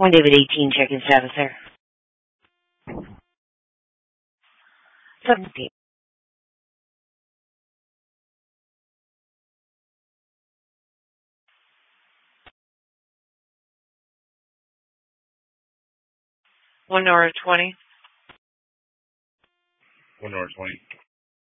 One David 18, check-in status, sir. 17. One hour 20. 1 hour 20.